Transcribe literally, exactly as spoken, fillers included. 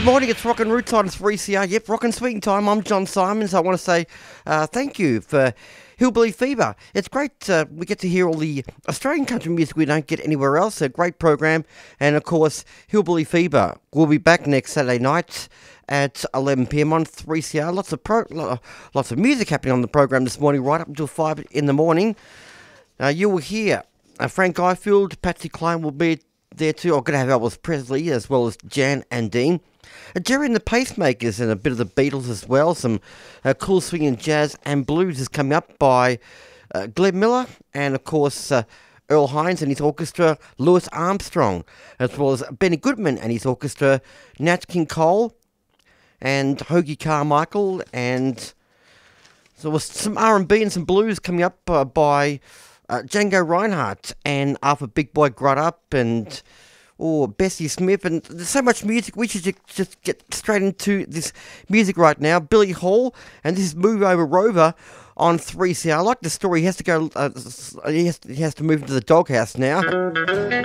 morning, it's Rock and Root time, three C R. Yep, Rock and Swing time. I'm John Simons. I want to say uh, thank you for Hillbilly Fever. It's great. Uh, we get to hear all the Australian country music we don't get anywhere else. A great program. And, of course, Hillbilly Fever will be back next Saturday night at eleven p m on three C R. Lots of pro- lots of music happening on the program this morning, right up until five in the morning. Uh, you will hear uh, Frank Ifield, Patsy Cline will be there too. I'm going to have Elvis Presley as well as Jan and Dean. Uh, Jerry and the Pacemakers and a bit of the Beatles as well. Some uh, cool swinging jazz and blues is coming up by uh, Glenn Miller and, of course, uh, Earl Hines and his orchestra, Louis Armstrong, as well as Benny Goodman and his orchestra, Nat King Cole and Hoagie Carmichael, and so was some R and B and some blues coming up uh, by uh, Django Reinhardt and Arthur Big Boy Grudup and or Bessie Smith, and there's so much music. We should just get straight into this music right now. Billy Hall, and this is Move Over Rover on three C R. I like the story. He has to go. Uh, he, has, he has to move into the doghouse now.